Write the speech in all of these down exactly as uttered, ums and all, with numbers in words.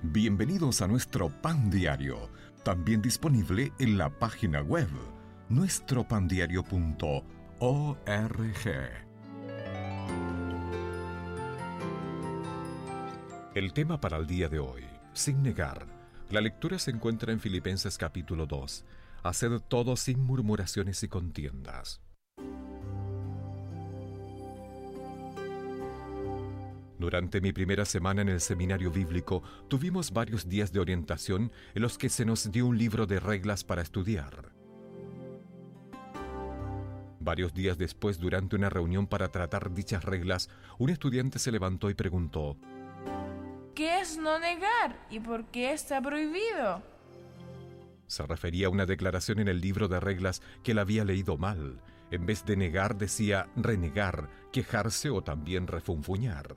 Bienvenidos a nuestro Pan Diario, también disponible en la página web nuestro pan diario punto org. El tema para el día de hoy, sin negar. La lectura se encuentra en Filipenses capítulo dos. Haced todo sin murmuraciones y contiendas. Durante mi primera semana en el seminario bíblico, tuvimos varios días de orientación en los que se nos dio un libro de reglas para estudiar. Varios días después, durante una reunión para tratar dichas reglas, un estudiante se levantó y preguntó: ¿qué es no negar y por qué está prohibido? Se refería a una declaración en el libro de reglas que él había leído mal. En vez de negar, decía renegar, quejarse o también refunfuñar.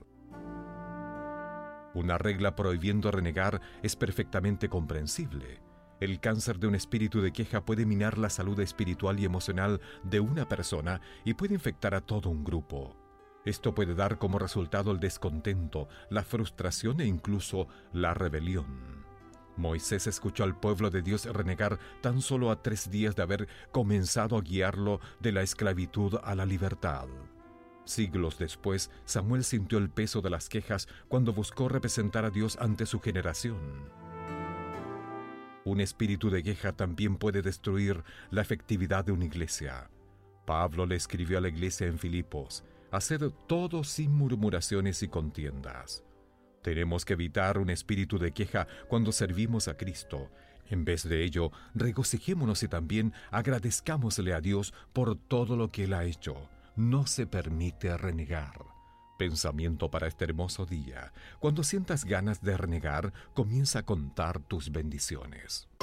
Una regla prohibiendo renegar es perfectamente comprensible. El cáncer de un espíritu de queja puede minar la salud espiritual y emocional de una persona y puede infectar a todo un grupo. Esto puede dar como resultado el descontento, la frustración e incluso la rebelión. Moisés escuchó al pueblo de Dios renegar tan solo a tres días de haber comenzado a guiarlo de la esclavitud a la libertad. Siglos después, Samuel sintió el peso de las quejas cuando buscó representar a Dios ante su generación. Un espíritu de queja también puede destruir la efectividad de una iglesia. Pablo le escribió a la iglesia en Filipos: haced todo sin murmuraciones y contiendas. Tenemos que evitar un espíritu de queja cuando servimos a Cristo. En vez de ello, regocijémonos y también agradezcámosle a Dios por todo lo que Él ha hecho. No se permite renegar. Pensamiento para este hermoso día. Cuando sientas ganas de renegar, comienza a contar tus bendiciones.